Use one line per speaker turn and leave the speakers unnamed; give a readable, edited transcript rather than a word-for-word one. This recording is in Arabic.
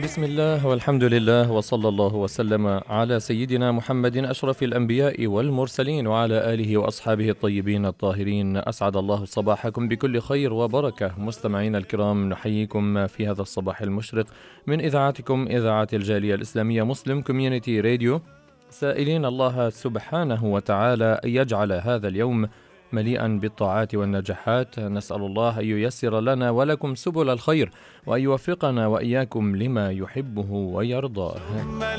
بسم الله والحمد لله وصلى الله وسلم على سيدنا محمد أشرف الأنبياء والمرسلين وعلى آله وأصحابه الطيبين الطاهرين. أسعد الله صباحكم بكل خير وبركة. مستمعين الكرام، نحييكم في هذا الصباح المشرق من إذاعتكم إذاعة الجالية الإسلامية مسلم كوميونيتي راديو، سائلين الله سبحانه وتعالى أن يجعل هذا اليوم مليئا بالطاعات والنجاحات. نسأل الله أن ييسر لنا ولكم سبل الخير وأن يوفقنا وإياكم لما يحبه ويرضاه.